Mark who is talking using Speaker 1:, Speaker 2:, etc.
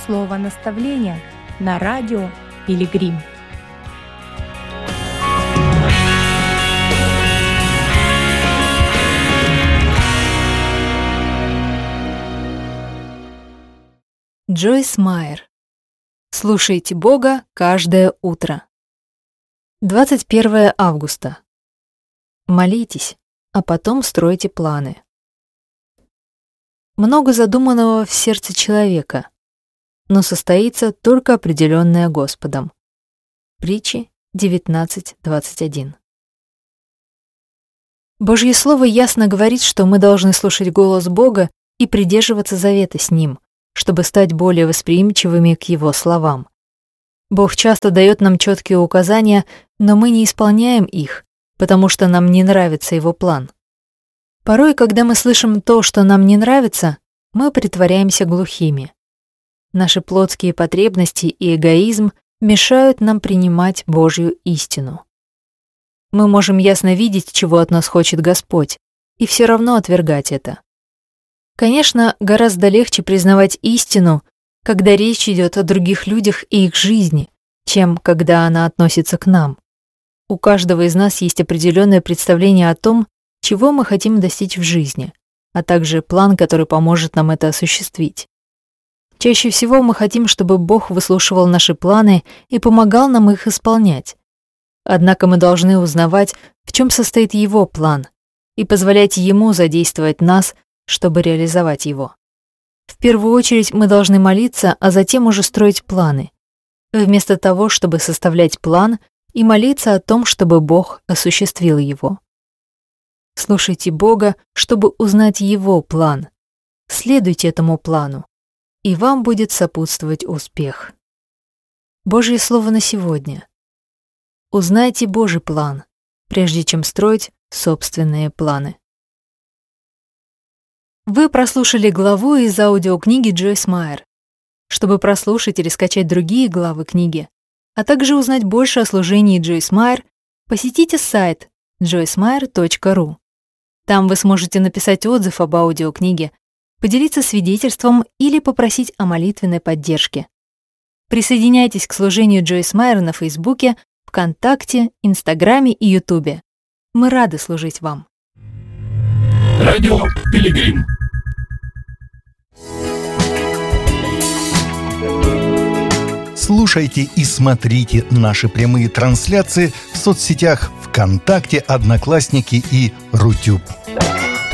Speaker 1: Слово наставления на радио Пилигрим.
Speaker 2: Джойс Майер. Слушайте Бога каждое утро. 21 августа. Молитесь, а потом стройте планы. Много задуманного в сердце человека, но состоится только определенное Господом. Притчи 19:21. Божье Слово ясно говорит, что мы должны слушать голос Бога и придерживаться завета с Ним, чтобы стать более восприимчивыми к Его словам. Бог часто дает нам четкие указания, но мы не исполняем их, потому что нам не нравится Его план. Порой, когда мы слышим то, что нам не нравится, мы притворяемся глухими. Наши плотские потребности и эгоизм мешают нам принимать Божью истину. Мы можем ясно видеть, чего от нас хочет Господь, и все равно отвергать это. Конечно, гораздо легче признавать истину, когда речь идет о других людях и их жизни, чем когда она относится к нам. У каждого из нас есть определенное представление о том, чего мы хотим достичь в жизни, а также план, который поможет нам это осуществить. Чаще всего мы хотим, чтобы Бог выслушивал наши планы и помогал нам их исполнять. Однако мы должны узнавать, в чем состоит Его план, и позволять Ему задействовать нас, чтобы реализовать его. В первую очередь мы должны молиться, а затем уже строить планы, вместо того, чтобы составлять план и молиться о том, чтобы Бог осуществил его. Слушайте Бога, чтобы узнать Его план. Следуйте этому плану, и вам будет сопутствовать успех. Божье Слово на сегодня. Узнайте Божий план, прежде чем строить собственные планы. Вы прослушали главу из аудиокниги Джойс Майер. Чтобы прослушать или скачать другие главы книги, а также узнать больше о служении Джойс Майер, посетите сайт joycemeyer.ru. Там вы сможете написать отзыв об аудиокниге, поделиться свидетельством или попросить о молитвенной поддержке. Присоединяйтесь к служению Джойс Майер на Фейсбуке, ВКонтакте, Инстаграме и Ютубе. Мы рады служить вам.
Speaker 3: Радио Пилигрим.
Speaker 4: Слушайте и смотрите наши прямые трансляции в соцсетях ВКонтакте, Одноклассники и Рутюб.